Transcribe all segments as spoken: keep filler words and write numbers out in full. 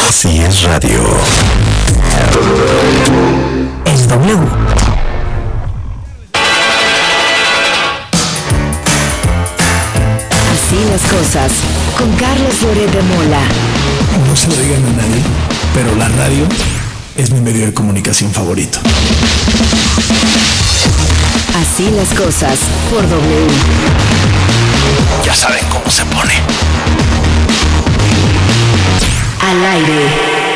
Así es radio. Es W. Así las cosas, con Carlos Loret de Mola. No se lo digan a nadie, pero la radio es mi medio de comunicación favorito. Así las cosas, por W. Ya saben cómo se pone. Al aire.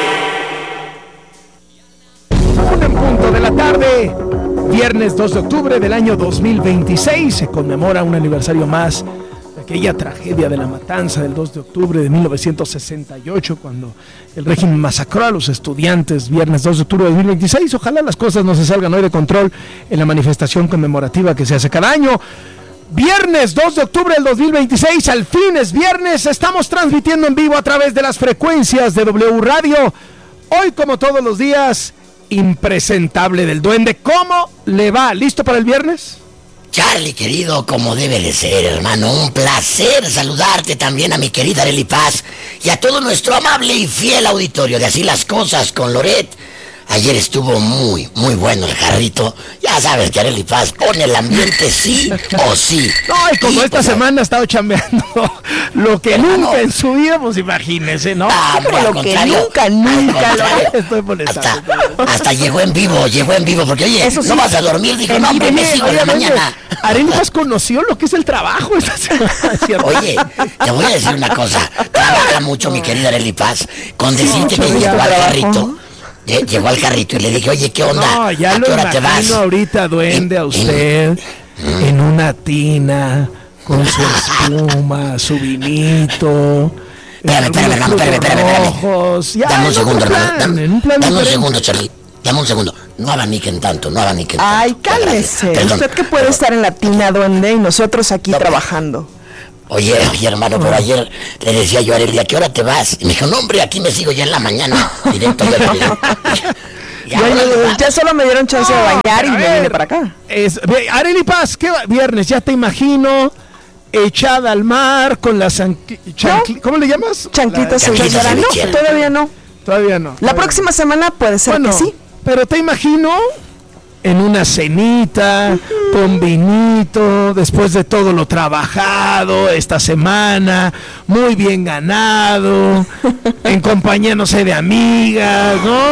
Una en punto de la tarde, viernes dos de octubre del año dos mil veintiséis, se conmemora un aniversario más de aquella tragedia de la matanza del dos de octubre de mil novecientos sesenta y ocho, cuando el régimen masacró a los estudiantes. Viernes dos de octubre de dos mil veintiséis, ojalá las cosas no se salgan hoy de control en la manifestación conmemorativa que se hace cada año. Viernes dos de octubre del dos mil veintiséis, al fin es viernes, estamos transmitiendo en vivo a través de las frecuencias de W Radio. Hoy, como todos los días, impresentable del duende. ¿Cómo le va? ¿Listo para el viernes? Charlie, querido, como debe de ser, hermano, un placer saludarte también a mi querida Arely Paz y a todo nuestro amable y fiel auditorio de Así las Cosas con Loret. Ayer estuvo muy, muy bueno el jarrito. Ya sabes que Arely Paz pone el ambiente sí o sí. No, y como y esta pues, semana ha estado chambeando lo que hermano, nunca en su vida, pues imagínese, ¿no? Ah, hombre, lo que nunca, nunca lo estoy molestando. Hasta, hasta llegó en vivo, llegó en vivo, porque oye, eso sí, no vas a dormir, dijo, no, hombre, me sigo en la mañana. Arely Paz conoció lo que es el trabajo esta semana, ¿cierto? Oye, te voy a decir una cosa, trabaja mucho mi querida Arely Paz, con decirte que llegó al jarrito. Llegó al carrito y le dije, oye, ¿qué onda? No, ya ¿a qué hora te vas? Ahorita, duende, a usted en, en una tina, con su espuma, su vinito. Espérame, espérame, hermano, espérame, espérame, espérame. Dame un segundo, hermano. Dame, dame un segundo, Charlie. Dame un segundo. No abaniquen tanto, no abaniquen tanto. Ay, cálmese. Usted que puede estar en la tina, duende, y nosotros aquí no, trabajando. Oye, oye, hermano, pero ayer le decía yo a Arely, ¿a qué hora te vas? Y me dijo, no, hombre, aquí me sigo ya en la mañana, directo del ya, ya, ya, ya solo me dieron chance de bañar y me vine para acá. Es, Arely Paz, ¿qué va? Viernes, ya te imagino, echada al mar con las chancli- ¿no? ¿Cómo le llamas? Chanclitas cevicheras. No, todavía no. Todavía no. La próxima semana puede ser bueno, que sí. Pero te imagino en una cenita, uh-huh, con vinito, después de todo lo trabajado esta semana, muy bien ganado, en compañía, no sé, de amigas, ¿no?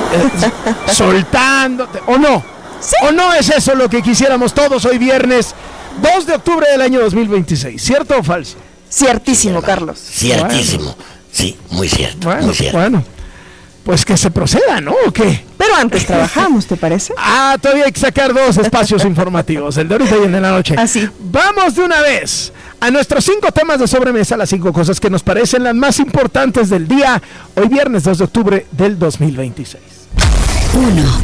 Eh, soltándote, ¿o no? ¿Sí? ¿O no es eso lo que quisiéramos todos hoy viernes, dos de octubre del año dos mil veintiséis? ¿Cierto o falso? Ciertísimo, Carlos. Ciertísimo, bueno. Sí, muy cierto, bueno, muy cierto. Bueno. Pues que se proceda, ¿no? ¿O qué? Pero antes trabajamos, ¿te parece? Ah, todavía hay que sacar dos espacios informativos, el de ahorita y el de la noche. Así. Vamos de una vez a nuestros cinco temas de sobremesa, las cinco cosas que nos parecen las más importantes del día, hoy viernes dos de octubre del dos mil veintiséis. Uno.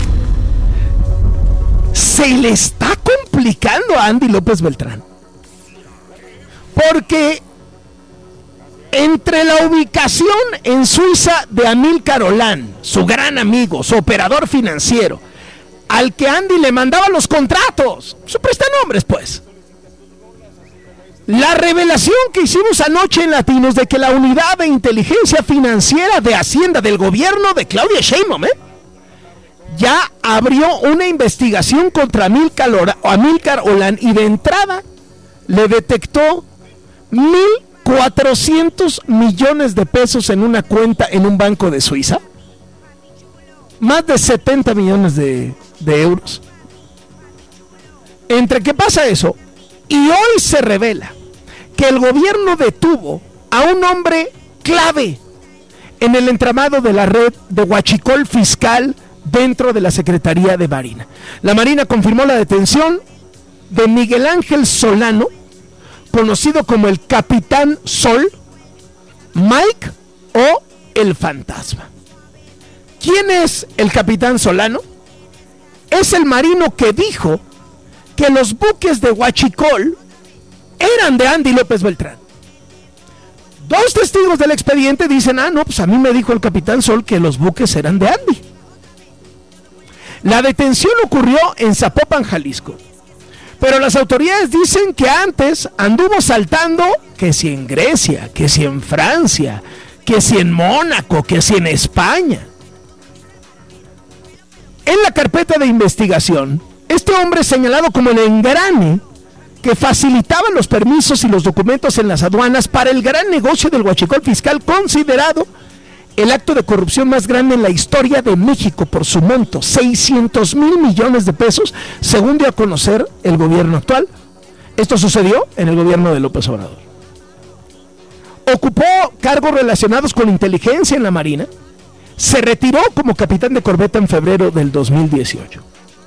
Se le está complicando a Andy López Beltrán. Porque entre la ubicación en Suiza de Amílcar Olán, su gran amigo, su operador financiero, al que Andy le mandaba los contratos, su prestanombres pues. La revelación que hicimos anoche en Latinos de que la unidad de inteligencia financiera de Hacienda del gobierno de Claudia Sheinbaum, ¿eh? ya abrió una investigación contra Amílcar, Amílcar Olán y de entrada le detectó mil cuatrocientos millones de pesos en una cuenta en un banco de Suiza, más de setenta millones de, de euros. Entre que pasa eso y hoy se revela que el gobierno detuvo a un hombre clave en el entramado de la red de huachicol fiscal dentro de la Secretaría de Marina. La Marina confirmó la detención de Miguel Ángel Solano, conocido como el Capitán Sol, Mike o el Fantasma. ¿Quién es el Capitán Solano? Es el marino que dijo que los buques de huachicol eran de Andy López Beltrán. Dos testigos del expediente dicen, ah, no, pues a mí me dijo el Capitán Sol que los buques eran de Andy. La detención ocurrió en Zapopan, Jalisco. Pero las autoridades dicen que antes anduvo saltando, que si en Grecia, que si en Francia, que si en Mónaco, que si en España. En la carpeta de investigación, este hombre es señalado como el engrane que facilitaba los permisos y los documentos en las aduanas para el gran negocio del huachicol fiscal, considerado el acto de corrupción más grande en la historia de México por su monto, seiscientos mil millones de pesos, según dio a conocer el gobierno actual. Esto sucedió en el gobierno de López Obrador. Ocupó cargos relacionados con inteligencia en la Marina. Se retiró como capitán de corbeta en febrero del dos mil dieciocho.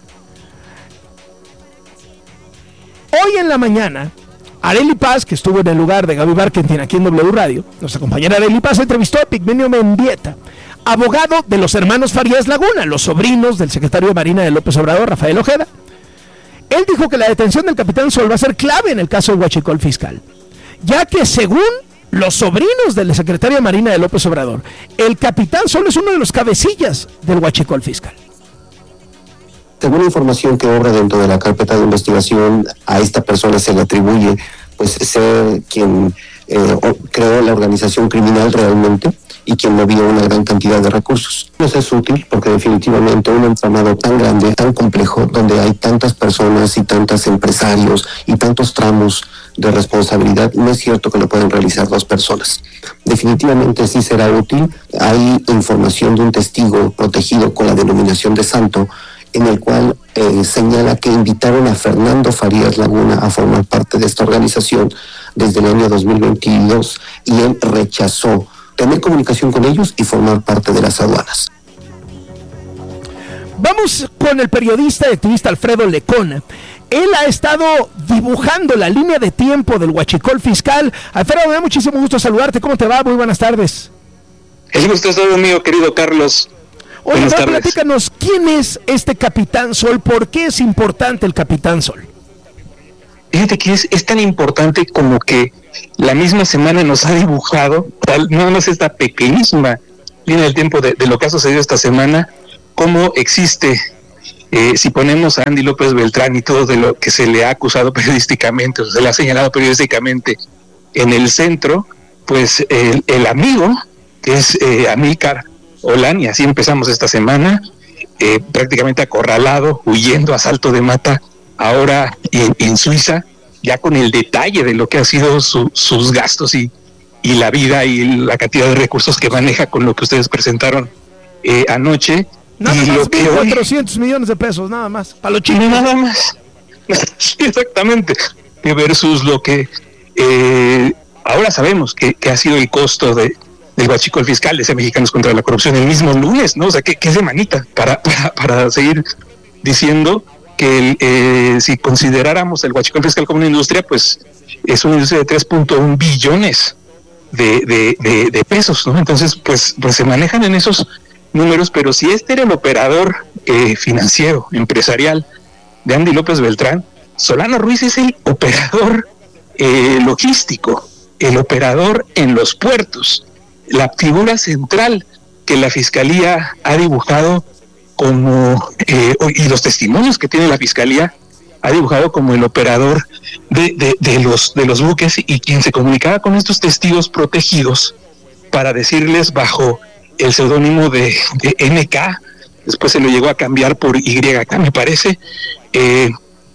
Hoy en la mañana, Arely Paz, que estuvo en el lugar de Gaby Barkentin aquí en W Radio, nuestra compañera Arely Paz entrevistó a Pigmenio Mendieta, abogado de los hermanos Farías Laguna, los sobrinos del secretario de Marina de López Obrador, Rafael Ojeda. Él dijo que la detención del capitán Sol va a ser clave en el caso del huachicol fiscal, ya que según los sobrinos del secretario de Marina de López Obrador, el capitán Sol es uno de los cabecillas del huachicol fiscal. Según la información que obra dentro de la carpeta de investigación, a esta persona se le atribuye pues ser quien eh, creó la organización criminal realmente y quien movió una gran cantidad de recursos. Eso es útil porque definitivamente un entramado tan grande, tan complejo, donde hay tantas personas y tantos empresarios y tantos tramos de responsabilidad, no es cierto que lo pueden realizar dos personas. Definitivamente sí será útil. Hay información de un testigo protegido con la denominación de santo, en el cual eh, señala que invitaron a Fernando Farías Laguna a formar parte de esta organización desde el año dos mil veintidós y él rechazó tener comunicación con ellos y formar parte de las aduanas. Vamos con el periodista y activista Alfredo Lecona. Él ha estado dibujando la línea de tiempo del huachicol fiscal. Alfredo, me da muchísimo gusto saludarte. ¿Cómo te va? Muy buenas tardes. El gusto es todo mío, querido Carlos. Oye, no, platícanos, ¿quién es este Capitán Sol? ¿Por qué es importante el Capitán Sol? Fíjate que es, es tan importante como que la misma semana nos ha dibujado, tal, no más esta pequeñísima línea del tiempo de, de lo que ha sucedido esta semana, cómo existe, eh, si ponemos a Andy López Beltrán y todo de lo que se le ha acusado periodísticamente, o se le ha señalado periodísticamente en el centro, pues el, el amigo, que es eh, Amílcar Olan, y así empezamos esta semana, eh, prácticamente acorralado, huyendo a salto de mata, ahora en, en Suiza, ya con el detalle de lo que ha sido su, sus gastos y, y la vida y la cantidad de recursos que maneja con lo que ustedes presentaron eh, anoche. Nada y más lo que mil cuatrocientos millones de pesos, nada más, para los chicos. Nada más, exactamente, versus lo que eh, ahora sabemos que, que ha sido el costo de del huachicol fiscal de ese Mexicanos contra la Corrupción el mismo lunes, ¿no? O sea, que, que es de manita para, para, para seguir diciendo que el, eh, si consideráramos el huachicol fiscal como una industria, pues es una industria de tres punto uno billones de, de, de, de pesos, ¿no? Entonces, pues, pues se manejan en esos números, pero si este era el operador eh, financiero, empresarial de Andy López Beltrán, Solano Ruiz es el operador eh, logístico, el operador en los puertos, la figura central que la Fiscalía ha dibujado como, eh, y los testimonios que tiene la Fiscalía, ha dibujado como el operador de, de, de, los, de los buques y quien se comunicaba con estos testigos protegidos para decirles bajo el seudónimo de, de N K, después se lo llegó a cambiar por Y K, me parece, eh,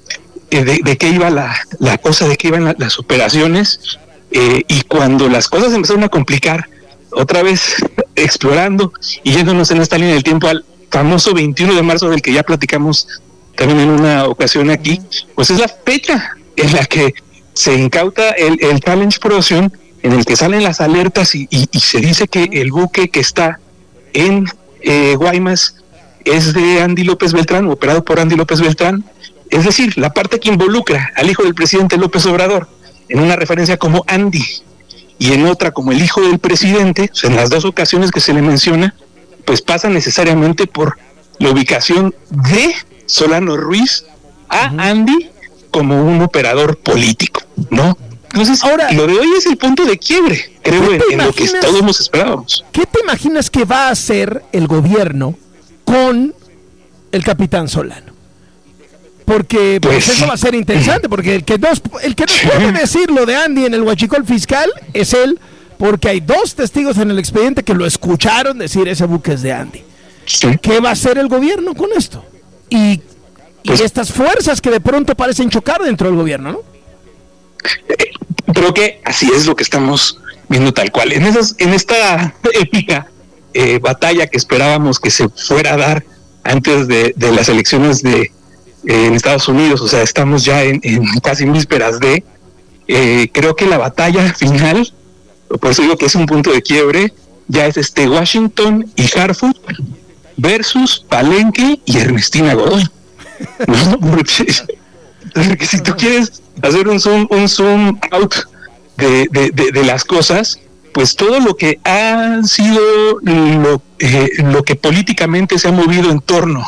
de, de qué iba la, la cosa, de qué iban la, las operaciones, eh, y cuando las cosas empezaron a complicar, otra vez explorando y yéndonos en esta línea del tiempo al famoso veintiuno de marzo del que ya platicamos también en una ocasión aquí, pues es la fecha en la que se incauta el, el Challenge Pro Ocean, en el que salen las alertas y, y, y se dice que el buque que está en eh, Guaymas es de Andy López Beltrán, operado por Andy López Beltrán, es decir, la parte que involucra al hijo del presidente López Obrador, en una referencia como Andy, y en otra como el hijo del presidente, o sea, en las dos ocasiones que se le menciona, pues pasa necesariamente por la ubicación de Solano Ruiz a uh-huh. Andy como un operador político, ¿no? Entonces, ahora, lo de hoy es el punto de quiebre, creo, en, en lo que todos esperábamos. ¿Qué te imaginas que va a hacer el gobierno con el capitán Solano? Porque pues, pues eso va a ser interesante, porque el que nos, el que nos puede decir lo de Andy en el huachicol fiscal es él, porque hay dos testigos en el expediente que lo escucharon decir ese buque es de Andy. Sí. ¿Qué va a hacer el gobierno con esto? Y, pues, y estas fuerzas que de pronto parecen chocar dentro del gobierno, ¿no? Eh, creo que así es lo que estamos viendo tal cual. En, esas, en esta épica eh, batalla que esperábamos que se fuera a dar antes de, de las elecciones de eh, en Estados Unidos, o sea, estamos ya en, en casi vísperas de, eh, creo que la batalla final, por eso digo que es un punto de quiebre, ya es este Washington y Harfuch versus Palenque y Ernestina Godoy. ¿No? Porque, porque si tú quieres hacer un zoom, un zoom out de, de, de, de las cosas, pues todo lo que ha sido lo, eh, lo que políticamente se ha movido en torno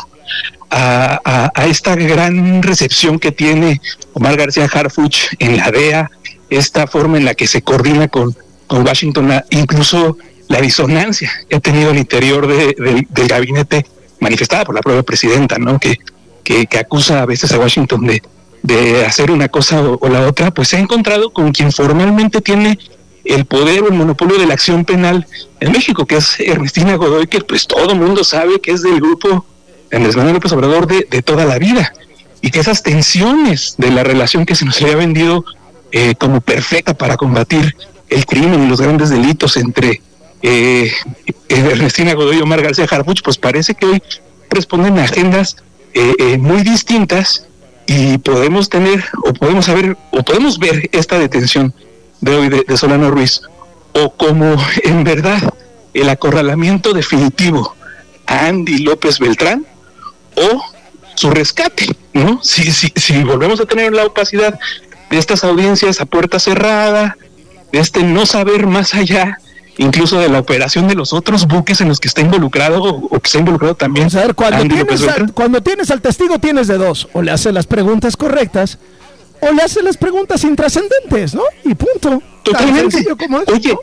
a, a, a esta gran recepción que tiene Omar García Harfuch en la D E A, esta forma en la que se coordina con, con Washington, incluso la disonancia que ha tenido al interior de, de, del gabinete manifestada por la propia presidenta, ¿no? Que, que, que acusa a veces a Washington de, de hacer una cosa o, o la otra, pues se ha encontrado con quien formalmente tiene el poder o el monopolio de la acción penal en México, que es Ernestina Godoy, que pues todo el mundo sabe que es del grupo Andrés Manuel López Obrador de, de toda la vida, y que esas tensiones de la relación que se nos había vendido eh, como perfecta para combatir el crimen y los grandes delitos entre eh, Ernestina Godoy y Omar García Harfuch, pues parece que hoy responden a agendas eh, eh, muy distintas, y podemos tener o podemos saber o podemos ver esta detención de hoy de, de Solano Ruiz o como en verdad el acorralamiento definitivo a Andy López Beltrán o su rescate, ¿no? Si, si, si volvemos a tener la opacidad de estas audiencias a puerta cerrada, de este no saber más allá, incluso de la operación de los otros buques en los que está involucrado o, o que está involucrado también. Vamos a ver, cuando Andy tienes, a, cuando tienes al testigo tienes de dos, o le hace las preguntas correctas o le hace las preguntas intrascendentes, ¿no? Y punto. Totalmente. Como es, oye, ¿no?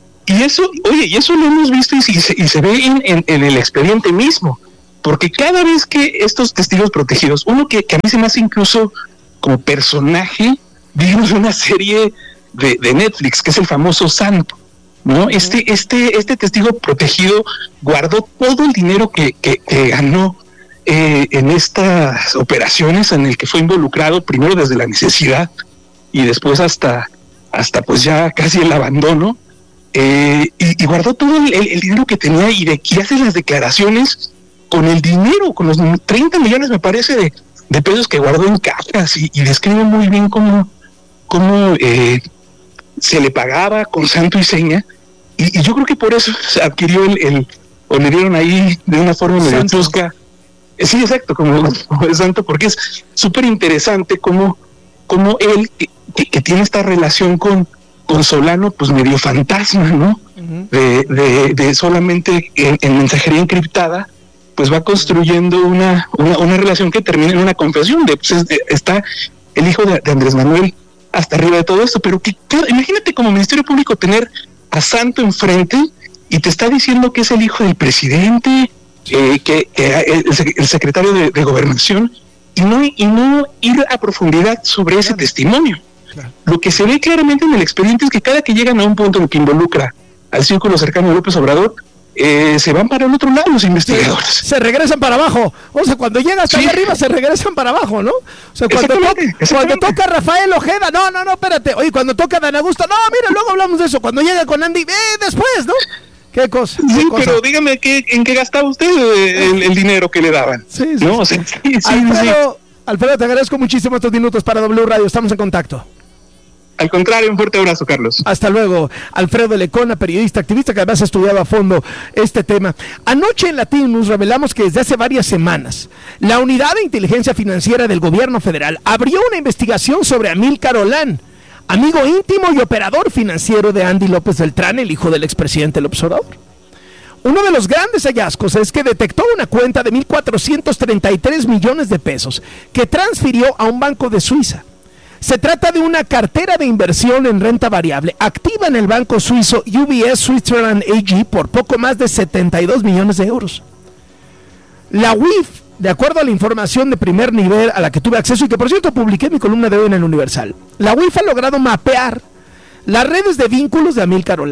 y eso, oye, y eso lo hemos visto y, se, y se ve en, en, en el expediente mismo, porque cada vez que estos testigos protegidos, uno que, que a mí se me hace incluso como personaje, digamos, de una serie de, de Netflix, que es el famoso Santo, ¿no? Este, este, este testigo protegido guardó todo el dinero que, que, que ganó eh, en estas operaciones en el que fue involucrado, primero desde la necesidad y después hasta, hasta pues ya casi el abandono, eh, y, y guardó todo el, el, el dinero que tenía y, de, y hace las declaraciones con el dinero, con los treinta millones me parece de, de pesos que guardó en cajas, y, y describe muy bien cómo, cómo eh, se le pagaba con santo y seña, y, y yo creo que por eso se adquirió el, el o le dieron ahí de una forma medio chusca, sí, exacto, como, como el santo, porque es súper interesante cómo, cómo él, que, que, que tiene esta relación con, con Solano, pues medio fantasma, ¿no? Uh-huh. de, de, de solamente en, en mensajería encriptada, pues va construyendo una, una, una relación que termina en una confesión, de, pues, de, está el hijo de, de Andrés Manuel hasta arriba de todo esto, pero que claro, imagínate como Ministerio Público tener a Santo enfrente y te está diciendo que es el hijo del presidente, eh, que, que el, el secretario de, de Gobernación, y no, y no ir a profundidad sobre ese claro. testimonio. Claro. Lo que se ve claramente en el expediente es que cada que llegan a un punto en que involucra al círculo cercano de López Obrador, Eh, se van para el otro lado los investigadores. Sí, se regresan para abajo. O sea, cuando llegan hasta sí. arriba se regresan para abajo, ¿no? O sea, cuando, to- cuando toca Rafael Ojeda, no, no, no, espérate. Oye, cuando toca Dan Augusto, no, mira, luego hablamos de eso. Cuando llega con Andy, eh, después, ¿no? ¿Qué cosa? Sí, ¿Qué cosa? Pero dígame, ¿qué, ¿en qué gastaba usted el, el dinero que le daban? Sí, sí. ¿No? Sí. O sea, sí, sí, Alfredo, sí. Alfredo, te agradezco muchísimo estos minutos para W Radio. Estamos en contacto. Al contrario, un fuerte abrazo, Carlos. Hasta luego. Alfredo Lecona, periodista, activista que además ha estudiado a fondo este tema. Anoche en Latinus revelamos que desde hace varias semanas la Unidad de Inteligencia Financiera del Gobierno Federal abrió una investigación sobre Amílcar Olán, amigo íntimo y operador financiero de Andy López Beltrán, el hijo del expresidente López Obrador. Uno de los grandes hallazgos es que detectó una cuenta de mil cuatrocientos treinta y tres millones de pesos que transfirió a un banco de Suiza. Se trata de una cartera de inversión en renta variable activa en el banco suizo U B S Switzerland A G por poco más de setenta y dos millones de euros. La U I F, de acuerdo a la información de primer nivel a la que tuve acceso y que por cierto publiqué en mi columna de hoy en el Universal, la U I F ha logrado mapear las redes de vínculos de Amílcar Olán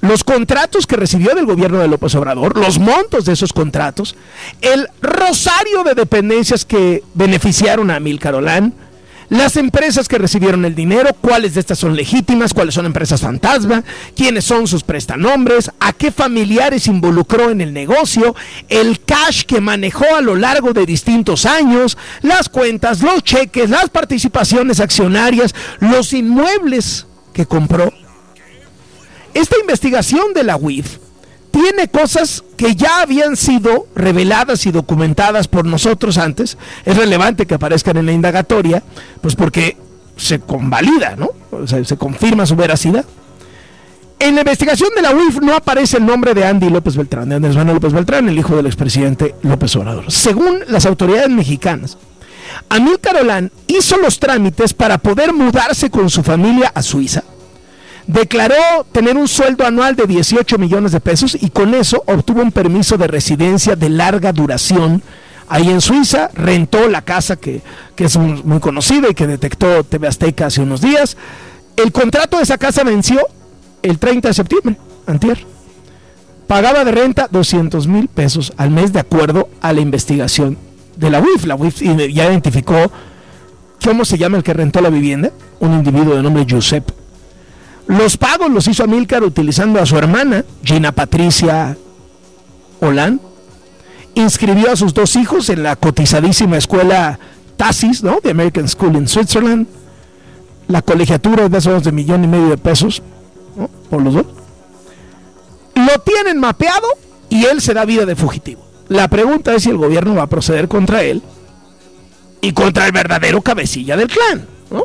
los contratos que recibió del gobierno de López Obrador, los montos de esos contratos, el rosario de dependencias que beneficiaron a Amílcar Olán, las empresas que recibieron el dinero, cuáles de estas son legítimas, cuáles son empresas fantasma, quiénes son sus prestanombres, a qué familiares involucró en el negocio, el cash que manejó a lo largo de distintos años, las cuentas, los cheques, las participaciones accionarias, los inmuebles que compró. Esta investigación de la U I F tiene cosas que ya habían sido reveladas y documentadas por nosotros antes. Es relevante que aparezcan en la indagatoria, pues porque se convalida, ¿no? O sea, se confirma su veracidad. En la investigación de la U I F no aparece el nombre de Andy López Beltrán, de Andrés Manuel López Beltrán, el hijo del expresidente López Obrador. Según las autoridades mexicanas, Amílcar Olán hizo los trámites para poder mudarse con su familia a Suiza. Declaró tener un sueldo anual de dieciocho millones de pesos y con eso obtuvo un permiso de residencia de larga duración ahí en Suiza. Rentó la casa que, que es un, muy conocida y que detectó T V Azteca hace unos días. El contrato de esa casa venció el treinta de septiembre, antier. Pagaba de renta doscientos mil pesos al mes de acuerdo a la investigación de la U I F. La U I F ya identificó cómo se llama el que rentó la vivienda, un individuo de nombre Josep. Los pagos los hizo Amílcar utilizando a su hermana, Gina Patricia Olán. Inscribió a sus dos hijos en la cotizadísima escuela TASIS, ¿no? The American School in Switzerland. La colegiatura es de esos de millón y medio de pesos, ¿no? Por los dos. Lo tienen mapeado y él se da vida de fugitivo. La pregunta es si el gobierno va a proceder contra él y contra el verdadero cabecilla del clan, ¿no?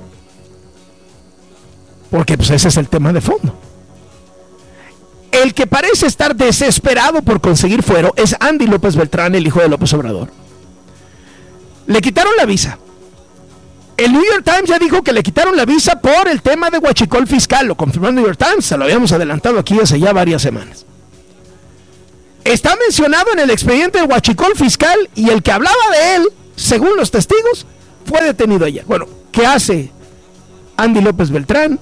Porque pues ese es el tema de fondo. El que parece estar desesperado por conseguir fuero es Andy López Beltrán, el hijo de López Obrador. Le quitaron la visa. El New York Times ya dijo que le quitaron la visa por el tema de huachicol fiscal. Lo confirmó el New York Times, se lo habíamos adelantado aquí hace ya varias semanas. Está mencionado en el expediente de huachicol fiscal y el que hablaba de él, según los testigos, fue detenido ayer. Bueno, ¿qué hace Andy López Beltrán?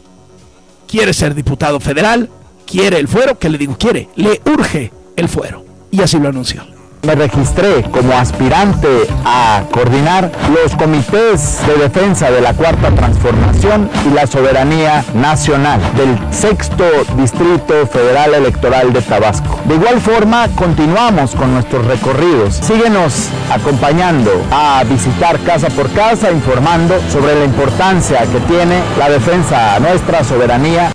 Quiere ser diputado federal, quiere el fuero, ¿qué le digo? Quiere, le urge el fuero. Y así lo anunció. Me registré como aspirante a coordinar los comités de defensa de la Cuarta Transformación y la soberanía nacional del Sexto Distrito Federal Electoral de Tabasco. De igual forma, continuamos con nuestros recorridos. Síguenos acompañando a visitar casa por casa, informando sobre la importancia que tiene la defensa a nuestra soberanía.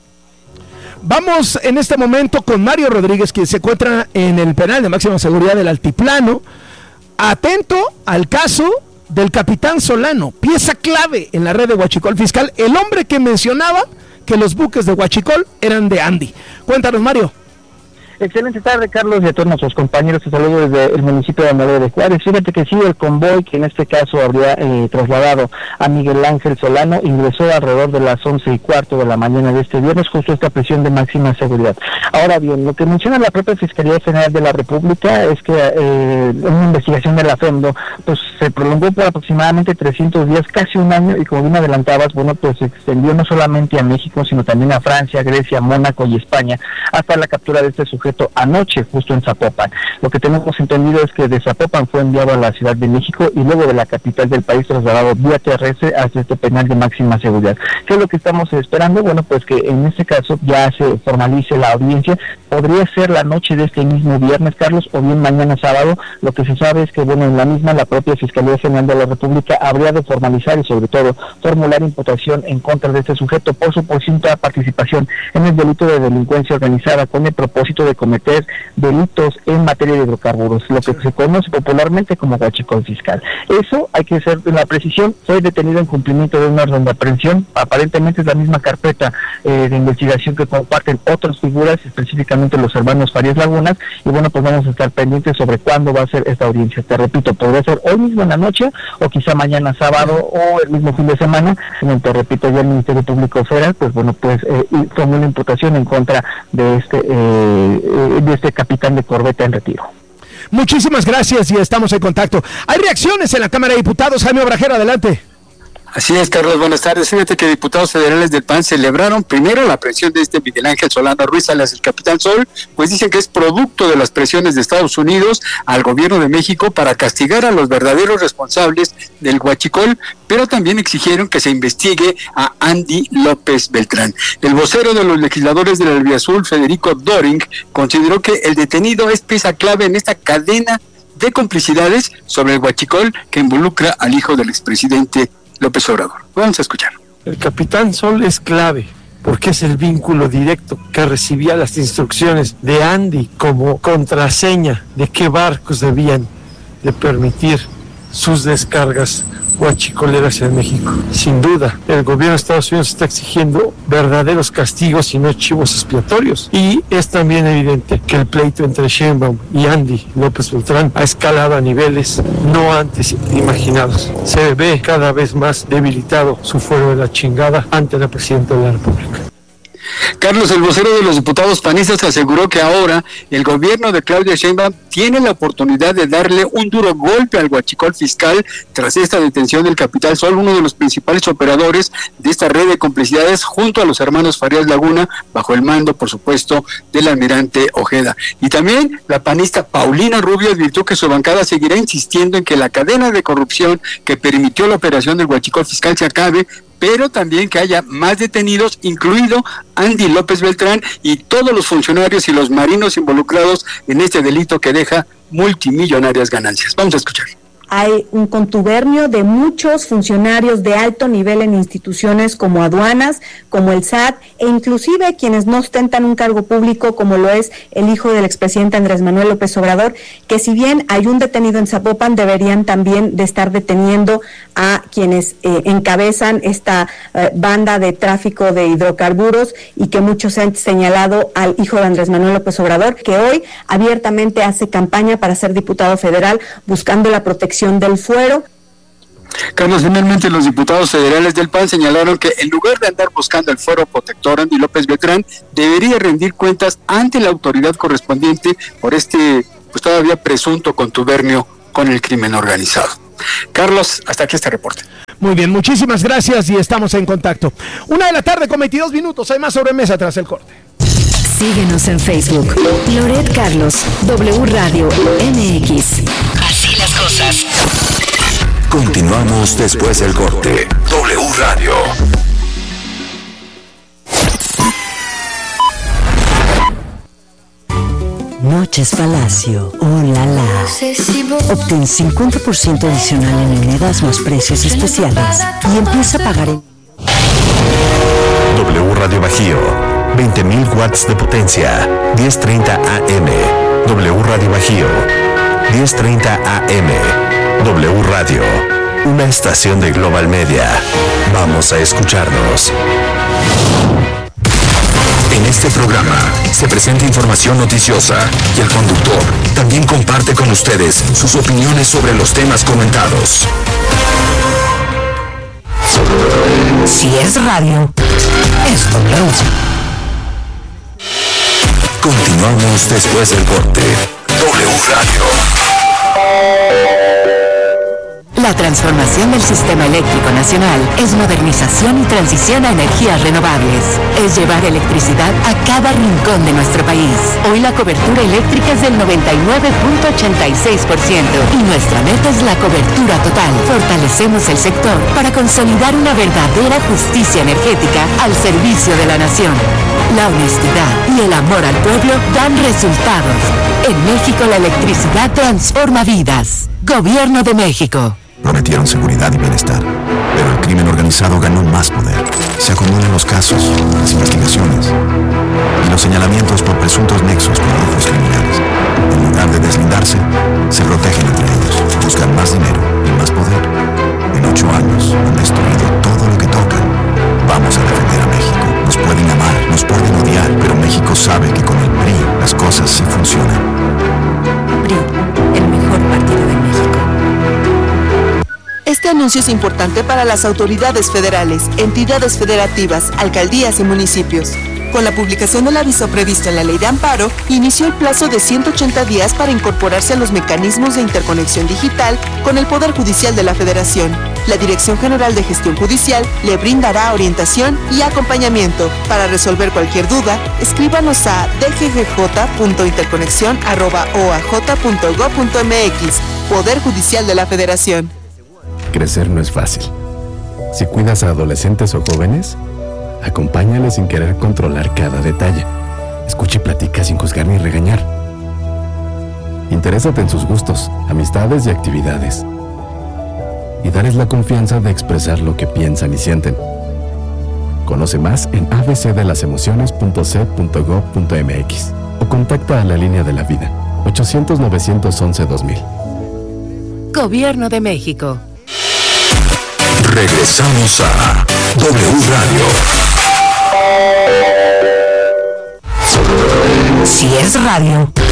Vamos en este momento con Mario Rodríguez, quien se encuentra en el penal de máxima seguridad del Altiplano, atento al caso del capitán Solano, pieza clave en la red de huachicol fiscal, el hombre que mencionaba que los buques de huachicol eran de Andy. Cuéntanos, Mario. Excelente tarde, Carlos, y a todos nuestros compañeros. Te saludo desde el municipio de Amador de Juárez. Fíjate que sí, el convoy que en este caso habría eh, trasladado a Miguel Ángel Solano ingresó alrededor de las once y cuarto de la mañana de este viernes, justo esta prisión de máxima seguridad. Ahora bien, lo que menciona la propia Fiscalía General de la República es que eh, una investigación de la FEMDO pues se prolongó por aproximadamente trescientos días, casi un año, y como bien adelantabas, bueno, pues se extendió no solamente a México, sino también a Francia, Grecia, Mónaco y España, hasta la captura de este sujeto anoche justo en Zapopan. Lo que tenemos entendido es que de Zapopan fue enviado a la Ciudad de México y luego de la capital del país trasladado vía terrestre hacia este penal de máxima seguridad. ¿Qué es lo que estamos esperando? Bueno, pues que en este caso ya se formalice la audiencia. Podría ser la noche de este mismo viernes, Carlos, o bien mañana sábado. Lo que se sabe es que, bueno, en la misma la propia Fiscalía General de la República habría de formalizar y sobre todo formular imputación en contra de este sujeto por su presunta participación en el delito de delincuencia organizada con el propósito de cometer delitos en materia de hidrocarburos, lo que se conoce popularmente como huachicol fiscal. Eso, hay que ser la precisión, fue detenido en cumplimiento de una orden de aprehensión. Aparentemente es la misma carpeta eh, de investigación que comparten otras figuras, específicamente los hermanos Farías Lagunas, y bueno, pues vamos a estar pendientes sobre cuándo va a ser esta audiencia. Te repito, podría ser hoy mismo en la noche, o quizá mañana sábado, o el mismo fin de semana, en el, te repito, ya el Ministerio Público Federal, pues bueno, pues eh, tomó una imputación en contra de este eh, de este capitán de corbeta en retiro. Muchísimas gracias y estamos en contacto. Hay reacciones en la Cámara de Diputados. Jaime Obrajero, adelante. Así es, Carlos, buenas tardes. Fíjate que diputados federales del P A N celebraron primero la presión de este Miguel Ángel Solano Ruiz, alias el Capitán Sol, pues dicen que es producto de las presiones de Estados Unidos al gobierno de México para castigar a los verdaderos responsables del huachicol, pero también exigieron que se investigue a Andy López Beltrán. El vocero de los legisladores de la Albiazul, Federico Doring, consideró que el detenido es pieza clave en esta cadena de complicidades sobre el huachicol que involucra al hijo del expresidente López Obrador. Vamos a escuchar. El Capitán Sol es clave porque es el vínculo directo que recibía las instrucciones de Andy como contraseña de qué barcos debían de permitir sus descargas huachicoleras en México. Sin duda, el gobierno de Estados Unidos está exigiendo verdaderos castigos y no chivos expiatorios. Y es también evidente que el pleito entre Sheinbaum y Andy López Beltrán ha escalado a niveles no antes imaginados. Se ve cada vez más debilitado su fuero de la chingada ante la presidenta de la República. Carlos, el vocero de los diputados panistas aseguró que ahora el gobierno de Claudia Sheinbaum tiene la oportunidad de darle un duro golpe al huachicol fiscal tras esta detención del Capitán Sol, uno de los principales operadores de esta red de complicidades junto a los hermanos Farías Laguna, bajo el mando, por supuesto, del almirante Ojeda. Y también la panista Paulina Rubio advirtió que su bancada seguirá insistiendo en que la cadena de corrupción que permitió la operación del huachicol fiscal se acabe, pero también que haya más detenidos, incluido Andy López Beltrán y todos los funcionarios y los marinos involucrados en este delito que deja multimillonarias ganancias. Vamos a escuchar. Hay un contubernio de muchos funcionarios de alto nivel en instituciones como aduanas, como el S A T, e inclusive quienes no ostentan un cargo público, como lo es el hijo del expresidente Andrés Manuel López Obrador, que si bien hay un detenido en Zapopan, deberían también de estar deteniendo a quienes eh, encabezan esta eh, banda de tráfico de hidrocarburos, y que muchos han señalado al hijo de Andrés Manuel López Obrador, que hoy abiertamente hace campaña para ser diputado federal, buscando la protección del fuero. Carlos, finalmente los diputados federales del P A N señalaron que en lugar de andar buscando el fuero protector, Andy López Beltrán debería rendir cuentas ante la autoridad correspondiente por este, pues todavía presunto contubernio con el crimen organizado. Carlos, hasta aquí este reporte. Muy bien, muchísimas gracias y estamos en contacto. Una de la tarde con veintidós minutos, hay más sobremesa tras el corte. Síguenos en Facebook, Loret Carlos, W Radio M X. Así las cosas. Continuamos después del corte. W Radio. Noches Palacio, oh la la. Obtén cincuenta por ciento adicional en el Medasmas precios especiales y empieza a pagar en W Radio Bajío, veinte mil watts de potencia, diez treinta A M. W Radio Bajío, diez treinta A M. W Radio, una estación de Global Media. Vamos a escucharnos. En este programa se presenta información noticiosa y el conductor también comparte con ustedes sus opiniones sobre los temas comentados. Si es radio, es W. Continuamos después del corte. W Radio. La transformación del sistema eléctrico nacional es modernización y transición a energías renovables. Es llevar electricidad a cada rincón de nuestro país. Hoy la cobertura eléctrica es del noventa y nueve punto ochenta y seis por ciento y nuestra meta es la cobertura total. Fortalecemos el sector para consolidar una verdadera justicia energética al servicio de la nación. La honestidad y el amor al pueblo dan resultados. En México la electricidad transforma vidas. Gobierno de México. Prometieron seguridad y bienestar, pero el crimen organizado ganó más poder. Se acumulan los casos, las investigaciones y los señalamientos por presuntos nexos con grupos criminales. En lugar de deslindarse, se protegen entre ellos, buscan más dinero y más poder. En ocho años han destruido todo lo que tocan. Vamos a defender a México. Nos pueden amar, nos pueden odiar, pero México sabe que con el P R I las cosas sí funcionan. P R I, el mejor partido de México. Este anuncio es importante para las autoridades federales, entidades federativas, alcaldías y municipios. Con la publicación del aviso previsto en la Ley de Amparo, inició el plazo de ciento ochenta días para incorporarse a los mecanismos de interconexión digital con el Poder Judicial de la Federación. La Dirección General de Gestión Judicial le brindará orientación y acompañamiento. Para resolver cualquier duda, escríbanos a d g g j punto interconexión arroba o a j punto gob punto m x. Poder Judicial de la Federación. Crecer no es fácil. Si cuidas a adolescentes o jóvenes, acompáñales sin querer controlar cada detalle. Escucha y platica sin juzgar ni regañar. Interésate en sus gustos, amistades y actividades. Y darles la confianza de expresar lo que piensan y sienten. Conoce más en a b c de las emociones punto c punto gob punto m x o contacta a la Línea de la Vida, ochocientos, novecientos once, dos mil. Gobierno de México. Regresamos a W Radio. Si es radio,